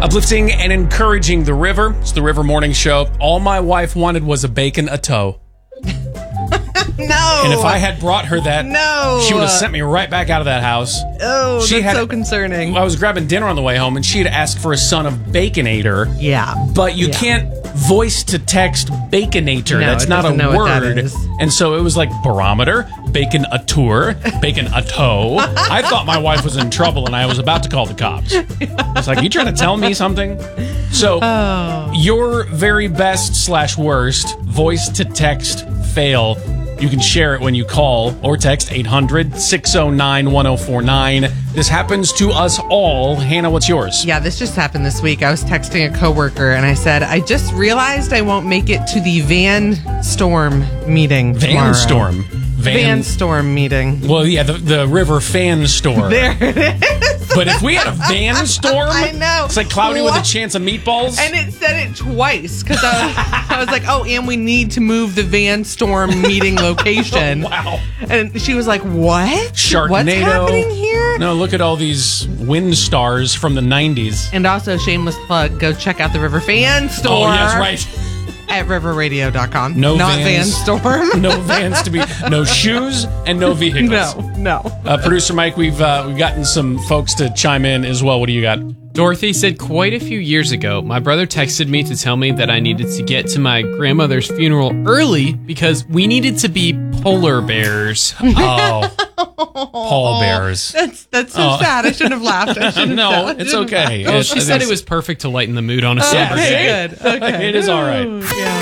Uplifting and encouraging the river. It's the River Morning Show. All my wife wanted was a bacon a toe. No. And if I had brought her that, she would have sent me right back out of that house. Oh, that's so concerning. I was grabbing dinner on the way home, and she had asked for a son of Baconator. Yeah. But you can't voice to text Baconator. No, that's it not a doesn't know what that word. is. And so it was like barometer, bacon a tour, bacon a toe. I thought my wife was in trouble, and I was about to call the cops. It's like, you trying to tell me something? So your very best / worst voice to text fail, you can share it when you call or text 800-609-1049. This happens to us all. Hannah, what's yours? Yeah, this just happened this week. I was texting a coworker and I said, I just realized I won't make it to the Van Storm meeting tomorrow. Van Storm meeting. Well, yeah, the River Fan Store. There it is. But if we had a Van Storm, I know. It's like cloudy with a chance of meatballs. And it said it twice because I was like, oh, and we need to move the Van Storm meeting location. Wow. And she was like, what? Sharknado. What's happening here? No, look at all these wind stars from the 90s. And also, shameless plug, go check out the River Fan Store. Oh, yes, right. At riverradio.com. No Not vans. Van Storm. No vans to be, no shoes and no vehicles. No. Producer Mike, we've gotten some folks to chime in as well. What do you got? Dorothy said, quite a few years ago, my brother texted me to tell me that I needed to get to my grandmother's funeral early because we needed to be polar bears. Oh, Paul Bears. That's so sad. I shouldn't have laughed. No, it's okay. Well, she said it was perfect to lighten the mood on a somber day. Good. Okay. It is all right. Yeah.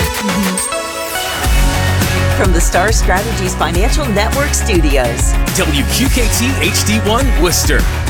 From the Star Strategies Financial Network Studios. WQKT HD1 Worcester.